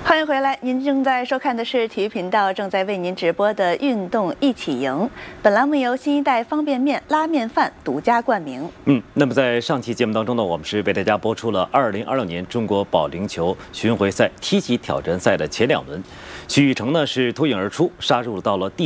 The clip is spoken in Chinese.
欢迎回来，您正在收看的是体育频道正在为您直播的《运动一起赢》。本栏目由新一代方便面拉面饭独家冠名。 那么在上期节目当中呢，我们是为大家播出了2026年中国保龄球巡回赛梯级挑战赛的前2轮，许玉成呢是脱颖而出，杀入到了第